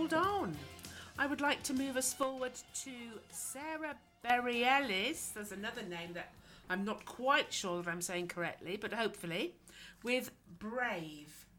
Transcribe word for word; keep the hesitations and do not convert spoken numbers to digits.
hold on. I would like to move us forward to Sarah Bareilles. There's another name that I'm not quite sure that I'm saying correctly, but hopefully, with Brave.